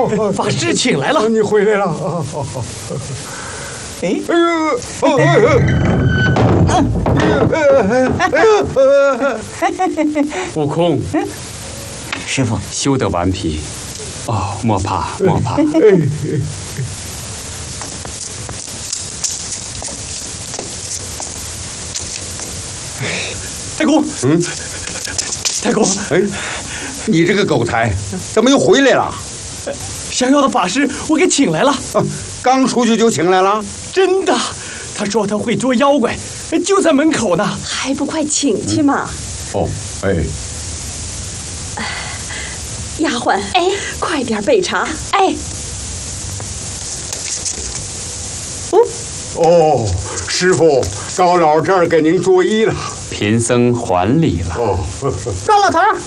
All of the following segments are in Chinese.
法师请来了。 你回来了。 哎， 悟空， 师傅， 修得顽皮。哦，莫怕，莫怕。 太公，太公， 哎，你这个狗才，怎么又回来了？ 想要的法师我给请来了。 刚出去就请来了？ 真的，他说他会捉妖怪，就在门口呢。 还不快请去嘛！ 哦，哎， 丫鬟，哎，快点备茶，哎。 哦，师傅，高老这儿给您作揖了。 贫僧还礼了。 哦， 高老头儿，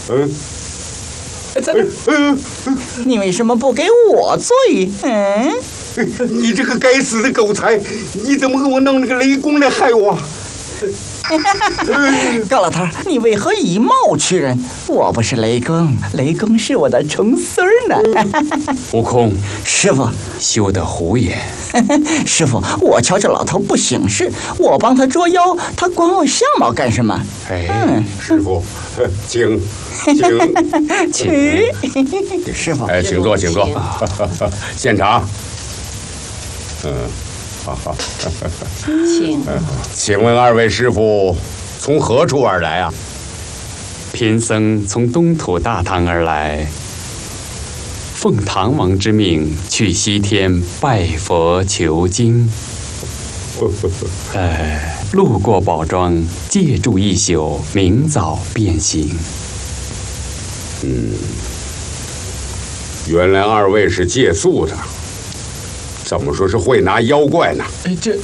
你为什么不给我作揖？ 你这个该死的狗才，你怎么给我弄那个雷公来害我？ 高老头儿，你为何以貌取人？我不是雷公，雷公是我的重孙儿呢。 悟空， 师傅， 休得胡言。 师傅，我瞧这老头不省事，我帮他捉妖，他管我相貌干什么？ 师傅，请。 师傅， 哎，请坐，请坐。现场。好。请问二位师傅从何处而来啊？ 贫僧从东土大唐而来，奉唐王之命去西天拜佛求经。路过宝庄，借住一宿，明早便行。 原来二位是借宿的，怎么说是会拿妖怪呢？ 哎，这，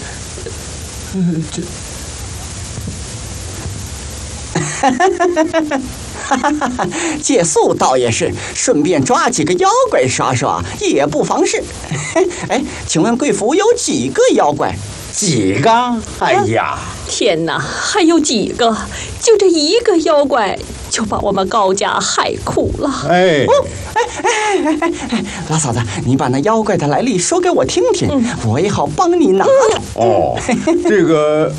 借宿倒也是，顺便抓几个妖怪耍耍也不妨事。哎，请问贵府有几个妖怪？ 几个？哎呀， 天哪，还有几个？就这一个妖怪，就把我们高家害苦了。 哎， 老嫂子，你把那妖怪的来历说给我听听，我也好帮你拿。 哦，这个，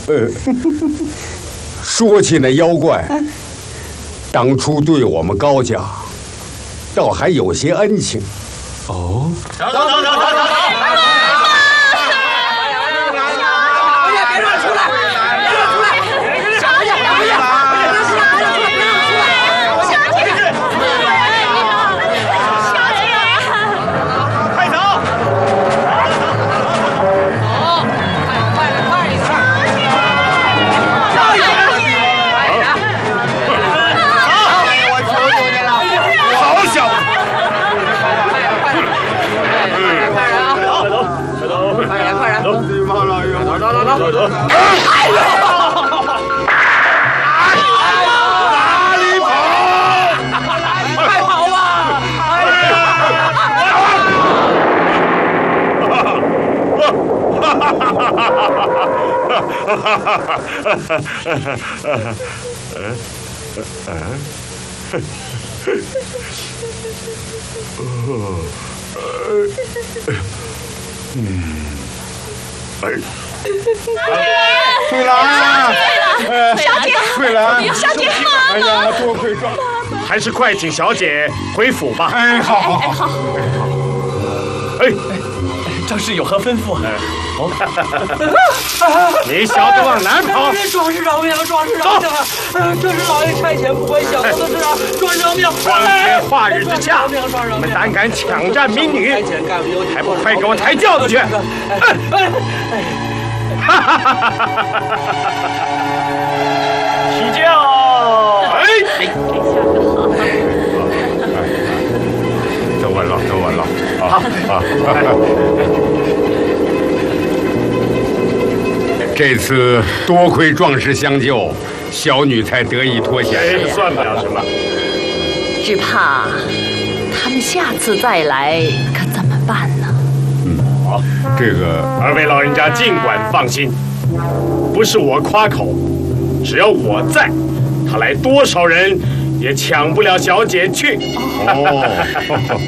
说起那妖怪，当初对我们高家，倒还有些恩情。 哦， 等， 翠兰， 小姐， 翠兰， 小姐， 哎呀，多亏庄， 还是快请小姐回府吧。 哎，好。 哎， 张氏有何吩咐？ 你小子往哪跑？ 壮士饶命！壮士饶命！这是老爷差遣不关小人的事啊！壮士饶命！ 光天化日之下，你们胆敢抢占民女，还不快给我抬轿子去！起轿！ 都稳了。好。这次多亏壮士相救，小女才得以脱险。 算不了什么。 只怕他们下次再来，可怎么办呢？ 好， 这个二位老人家尽管放心，不是我夸口，只要我在，他来多少人也抢不了小姐去。 哦。